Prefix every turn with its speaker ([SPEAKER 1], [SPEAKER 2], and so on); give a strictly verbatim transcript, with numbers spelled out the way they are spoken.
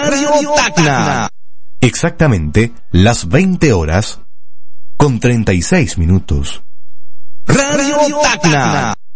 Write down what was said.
[SPEAKER 1] Radio Tacna.
[SPEAKER 2] Exactamente las veinte horas con treinta y seis minutos.
[SPEAKER 1] Radio Tacna.